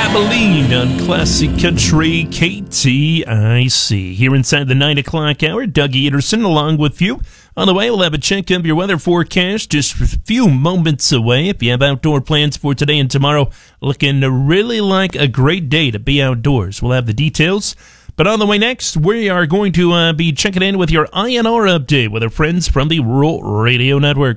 Abilene on Classic Country KTIC. Here inside the 9 o'clock hour, Dougie Anderson along with you. On the way, we'll have a check of your weather forecast just a few moments away. If you have outdoor plans for today and tomorrow, looking really like a great day to be outdoors. We'll have the details. But on the way next, we are going to be checking in with your INR update with our friends from the Rural Radio Network.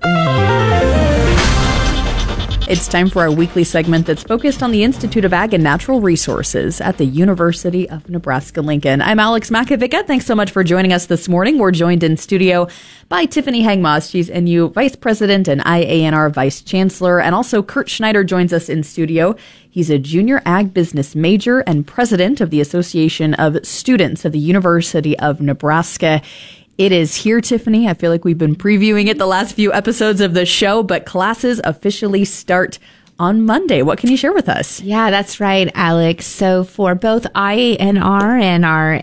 It's time for our weekly segment that's focused on the Institute of Ag and Natural Resources at the University of Nebraska-Lincoln. I'm Alex Makovica. Thanks so much for joining us this morning. We're joined in studio by Tiffany Hengmas. She's NU Vice President and IANR Vice Chancellor. And also Kurt Schneider joins us in studio. He's a junior ag business major and president of the Association of Students of the University of Nebraska. It is here, Tiffany. I feel like we've been previewing it the last few episodes of the show, but classes officially start on Monday. What can you share with us? Yeah, that's right, Alex. So for both IANR and our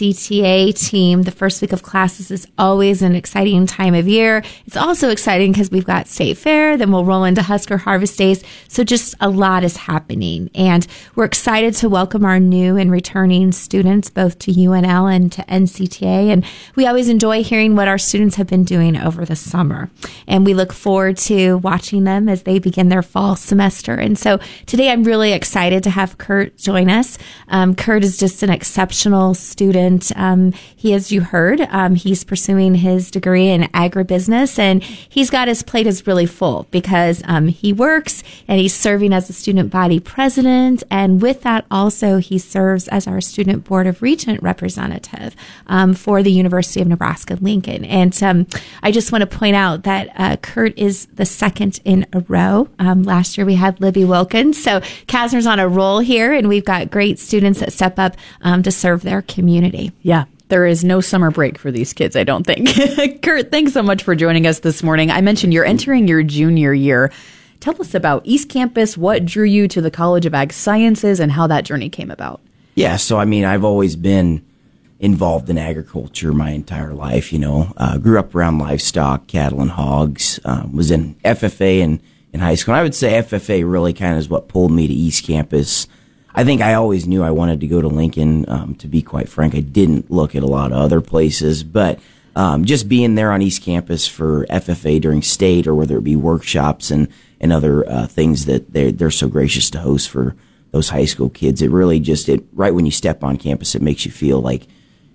NCTA team, the first week of classes is always an exciting time of year. It's also exciting because we've got State Fair, then we'll roll into Husker Harvest Days. So just a lot is happening. And we're excited to welcome our new and returning students, both to UNL and to NCTA. And we always enjoy hearing what our students have been doing over the summer. And we look forward to watching them as they begin their fall semester. And so today I'm really excited to have Kurt join us. Kurt is just an exceptional student. He, as you heard, he's pursuing his degree in agribusiness, and he's got his plate is really full because he works and he's serving as a student body president. And with that also, he serves as our student board of regent representative for the University of Nebraska-Lincoln. And I just want to point out that Kurt is the second in a row. Last year we had Libby Wilkins. So Kasner's on a roll here, and we've got great students that step up to serve their community. Yeah. There is no summer break for these kids, I don't think. Kurt, thanks so much for joining us this morning. I mentioned you're entering your junior year. Tell us about East Campus, what drew you to the College of Ag Sciences, and how that journey came about. Yeah, so I mean, I've always been involved in agriculture my entire life, grew up around livestock, cattle and hogs, was in FFA in high school. And I would say FFA really kind of is what pulled me to East Campus. I think I always knew I wanted to go to Lincoln. To be quite frank, I didn't look at a lot of other places, but just being there on East Campus for FFA during state, or whether it be workshops and other things that they're so gracious to host for those high school kids, it really just, right when you step on campus, it makes you feel like,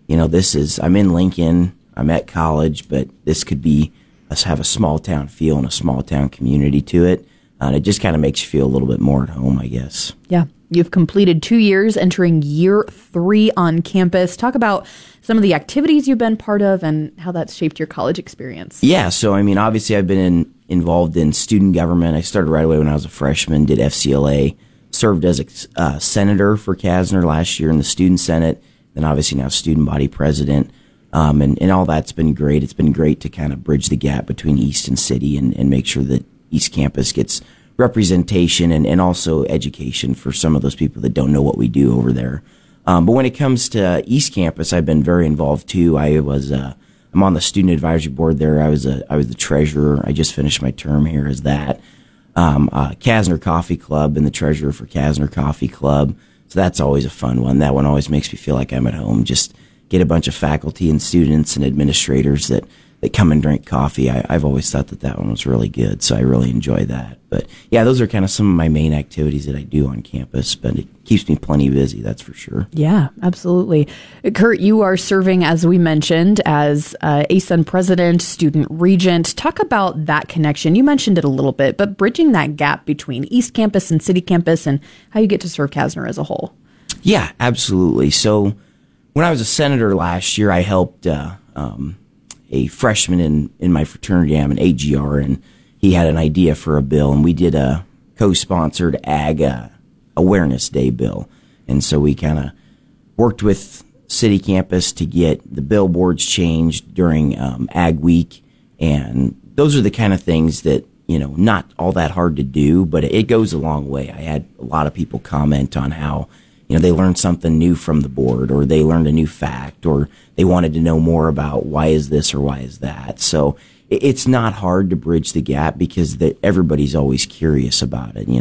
I'm in Lincoln, I'm at college, but this could be us have a small town feel and a small town community to it. And it just kind of makes you feel a little bit more at home, I guess. Yeah. You've completed 2 years, entering year 3 on campus. Talk about some of the activities you've been part of and how that's shaped your college experience. Yeah. So, I mean, obviously I've been involved in student government. I started right away when I was a freshman, did FCLA, served as a senator for Kasner last year in the student senate, then obviously now student body president. And all that's been great. It's been great to kind of bridge the gap between East and City and make sure that East Campus gets representation and also education for some of those people that don't know what we do over there. But when it comes to East Campus, I've been very involved too. I'm on the student advisory board there. I was the treasurer. I just finished my term here as that. Kasner Coffee Club, and the treasurer for Kasner Coffee Club. So that's always a fun one. That one always makes me feel like I'm at home. Just get a bunch of faculty and students and administrators that come and drink coffee. I've always thought that one was really good, so I really enjoy that. But yeah, those are kind of some of my main activities that I do on campus, but it keeps me plenty busy, that's for sure. Yeah, absolutely. Kurt, you are serving, as we mentioned, as ASUN president, student regent. Talk about that connection. You mentioned it a little bit, but bridging that gap between East Campus and City Campus and how you get to serve Kasner as a whole. Yeah, absolutely. So when I was a senator last year, I helped a freshman in my fraternity. I'm an AGR, and he had an idea for a bill, and we did a co-sponsored Ag Awareness Day bill. And so we kind of worked with City Campus to get the billboards changed during Ag Week, and those are the kind of things that, not all that hard to do, but it goes a long way. I had a lot of people comment on how they learned something new from the board, or they learned a new fact, or they wanted to know more about why is this or why is that. So it's not hard to bridge the gap because everybody's always curious about it.